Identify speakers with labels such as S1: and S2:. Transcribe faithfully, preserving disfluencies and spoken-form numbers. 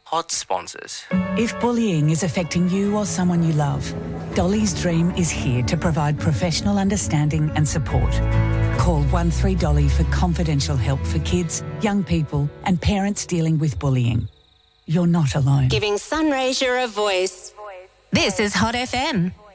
S1: Hot sponsors.
S2: If bullying is affecting you or someone you love, Dolly's Dream is here to provide professional understanding and support. Call one three Dolly for confidential help for kids, young people and parents dealing with bullying. You're not alone.
S3: Giving Sunraysia a voice.
S4: This is Hot F M.